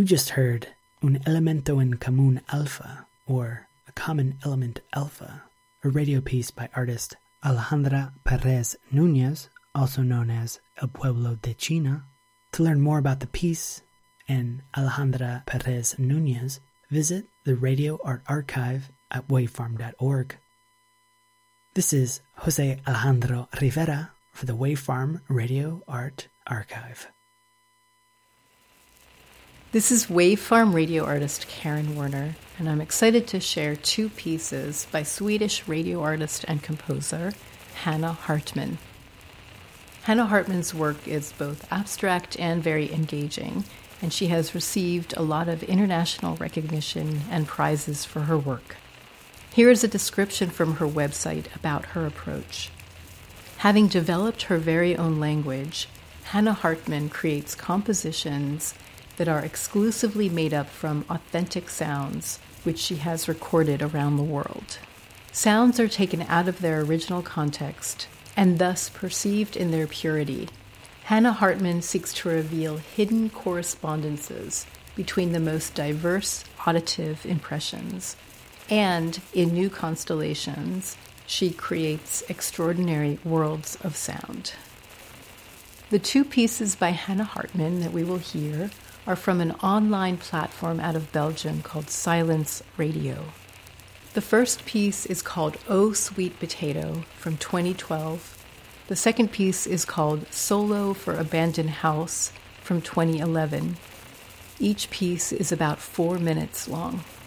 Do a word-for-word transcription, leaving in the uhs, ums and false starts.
You just heard Un Elemento en Común Alpha, or A Common Element Alpha, a radio piece by artist Alejandra Perez Núñez, also known as El Pueblo de China. To learn more about the piece and Alejandra Perez Núñez, visit the Radio Art Archive at wavefarm dot org. This is Jose Alejandro Rivera for the Wavefarm Radio Art Archive. This is Wavefarm radio artist Karen Werner, and I'm excited to share two pieces by Swedish radio artist and composer Hanna Hartman. Hanna Hartman's work is both abstract and very engaging, and she has received a lot of international recognition and prizes for her work. Here is a description from her website about her approach. Having developed her very own language, Hanna Hartman creates compositions that are exclusively made up from authentic sounds, which she has recorded around the world. Sounds are taken out of their original context, and thus perceived in their purity. Hanna Hartman seeks to reveal hidden correspondences between the most diverse auditive impressions, and in new constellations, she creates extraordinary worlds of sound. The two pieces by Hanna Hartman that we will hear are from an online platform out of Belgium called Silence Radio. The first piece is called Oh Sweet Potato from twenty twelve. The second piece is called Solo for Abandoned House from twenty eleven. Each piece is about four minutes long.